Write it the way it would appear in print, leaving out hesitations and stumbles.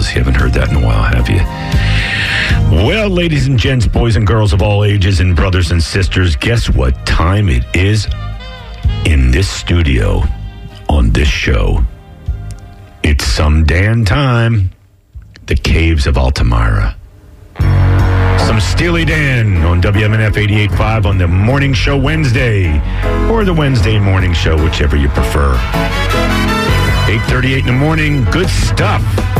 You haven't heard that in a while, have you? Well, ladies and gents, boys and girls of all ages, and brothers and sisters, guess what time it is in this studio on this show? It's some Dan time. The Caves of Altamira. Some Steely Dan on WMNF 88.5 on the morning show Wednesday, or the Wednesday morning show, whichever you prefer. 8:38 in the morning. Good stuff.